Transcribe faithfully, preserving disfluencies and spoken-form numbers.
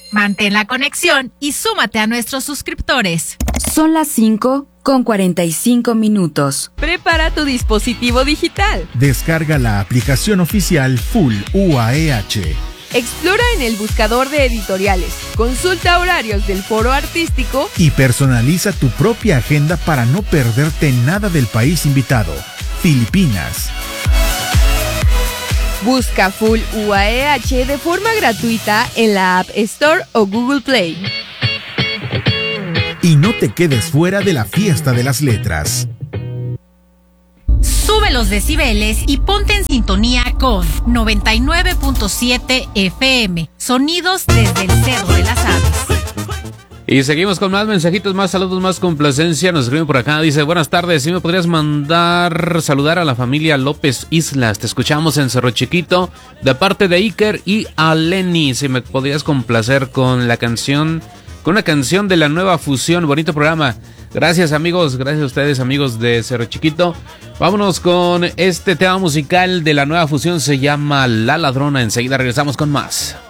Mantén la conexión y súmate a nuestros suscriptores. Son las cinco con cuarenta y cinco minutos. Prepara tu dispositivo digital. Descarga la aplicación oficial Full U A E H. Explora en el buscador de editoriales, consulta horarios del foro artístico y personaliza tu propia agenda para no perderte nada del país invitado, Filipinas. Busca Full U A E H de forma gratuita en la App Store o Google Play. Y no te quedes fuera de la fiesta de las letras. Sube los decibeles y ponte en sintonía con noventa y nueve punto siete F M. Sonidos desde el Cerro de las Aves. Y seguimos con más mensajitos, más saludos, más complacencia. Nos escriben por acá, dice: buenas tardes, si me podrías mandar saludar a la familia López Islas. Te escuchamos en Cerro Chiquito, de parte de Iker y Aleni. Si me podrías complacer con la canción, con una canción de la nueva fusión. Bonito programa. Gracias, amigos, gracias a ustedes, amigos de Cerro Chiquito. Vámonos con este tema musical de la nueva fusión, se llama La Ladrona. Enseguida regresamos con más.